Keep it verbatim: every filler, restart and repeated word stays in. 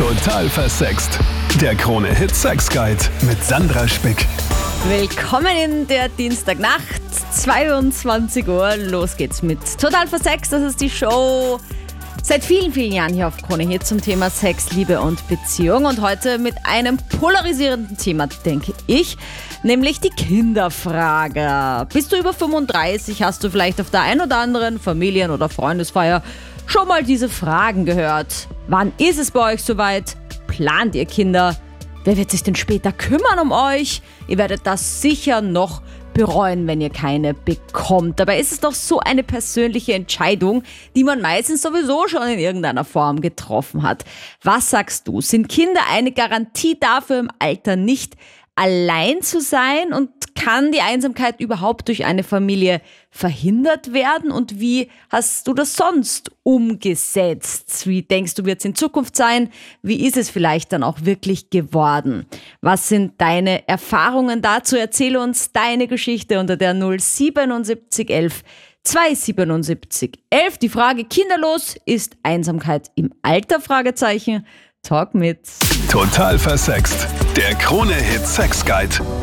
Total versext. Der Krone-Hit Sex Guide mit Sandra Spick. Willkommen in der Dienstagnacht, zweiundzwanzig Uhr. Los geht's mit Total versext. Das ist die Show seit vielen, vielen Jahren hier auf Krone Hit zum Thema Sex, Liebe und Beziehung. Und heute mit einem polarisierenden Thema, denke ich, nämlich die Kinderfrage. Bist du über fünfunddreißig, hast du vielleicht auf der ein oder anderen Familien- oder Freundesfeier schon mal diese Fragen gehört. Wann ist es bei euch soweit? Plant ihr Kinder? Wer wird sich denn später kümmern um euch? Ihr werdet das sicher noch bereuen, wenn ihr keine bekommt. Dabei ist es doch so eine persönliche Entscheidung, die man meistens sowieso schon in irgendeiner Form getroffen hat. Was sagst du? Sind Kinder eine Garantie dafür, im Alter nicht allein zu sein? Und kann die Einsamkeit überhaupt durch eine Familie verhindert werden? Und wie hast du das sonst umgesetzt? Wie denkst du, wird es in Zukunft sein? Wie ist es vielleicht dann auch wirklich geworden? Was sind deine Erfahrungen dazu? Erzähle uns deine Geschichte unter der null siebenundsiebzig elf zweihundertsiebenundsiebzig elf. Die Frage: Kinderlos, ist Einsamkeit im Alter? Fragezeichen. Talk mit Total versext. Der Krone-Hit Sex Guide.